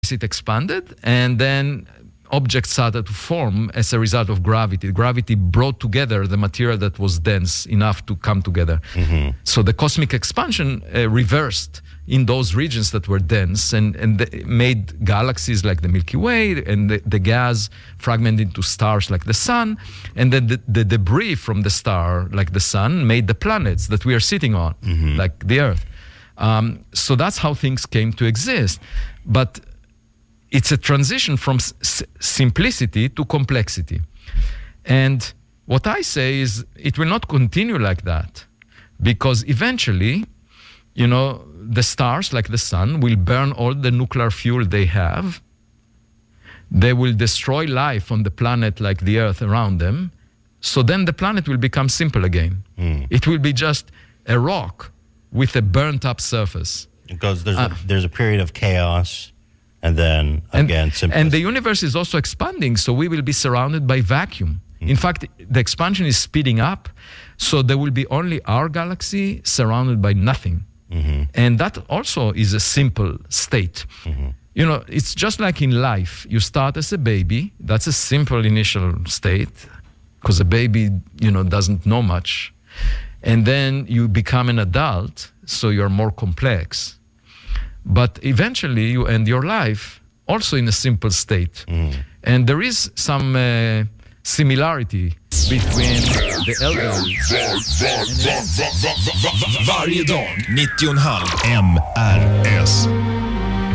it expanded, and then objects started to form as a result of gravity. Gravity brought together the material that was dense enough to come together. So the cosmic expansion reversed in those regions that were dense and made galaxies like the Milky Way, and the gas fragmented into stars like the sun, and then the debris from the star, like the sun, made the planets that we are sitting on, like the Earth. So that's how things came to exist. But it's a transition from simplicity to complexity. And what I say is it will not continue like that, because eventually, you know, the stars, like the sun, will burn all the nuclear fuel they have. They will destroy life on the planet like the Earth around them. So then the planet will become simple again. It will be just a rock with a burnt up surface. Because there's a period of chaos, and then again simplicity. And the universe is also expanding, so we will be surrounded by vacuum. In fact, the expansion is speeding up, so there will be only our galaxy surrounded by nothing. And that also is a simple state. You know, it's just like in life. You start as a baby. That's a simple initial state, because a baby, you know, doesn't know much. And then you become an adult, so you're more complex. But eventually you end your life also in a simple state. And there is some similarity between the elderly. Varje dag 90,5 MRS.